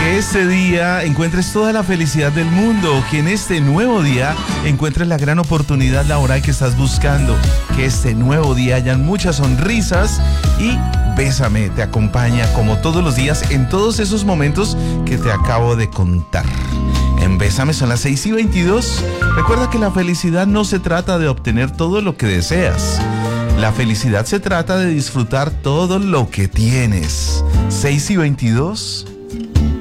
Que este día encuentres toda la felicidad del mundo, que en este nuevo día encuentres la gran oportunidad laboral que estás buscando, que este nuevo día hayan muchas sonrisas y Bésame te acompaña como todos los días en todos esos momentos que te acabo de contar. En Bésame son las 6:22. Recuerda que la felicidad no se trata de obtener todo lo que deseas. La felicidad se trata de disfrutar todo lo que tienes. 6:22.